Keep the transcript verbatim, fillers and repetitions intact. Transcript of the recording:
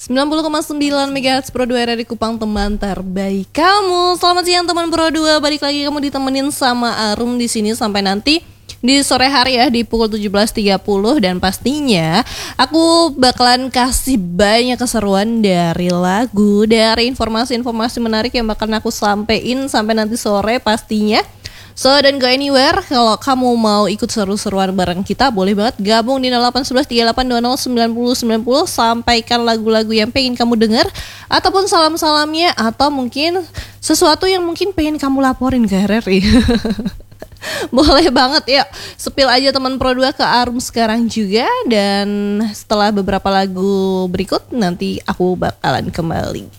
sembilan puluh koma sembilan megahertz Pro dua R R I Kupang, teman terbaik kamu. Selamat siang teman Pro dua, balik lagi kamu ditemenin sama Arum di sini sampai nanti di sore hari ya, di pukul tujuh belas tiga puluh. Dan pastinya aku bakalan kasih banyak keseruan dari lagu, dari informasi-informasi menarik yang bakalan aku sampein sampai nanti sore pastinya. So, don't go anywhere. Kalau kamu mau ikut seru-seruan bareng kita, boleh banget gabung di nol delapan satu satu tiga delapan dua nol sembilan nol sembilan nol. Sampaikan lagu-lagu yang pengen kamu dengar, ataupun salam-salamnya, atau mungkin sesuatu yang mungkin pengen kamu laporin ke R R I. Boleh banget ya, spill aja teman Pro dua ke Arum sekarang juga. Dan setelah beberapa lagu berikut, nanti aku bakalan kembali.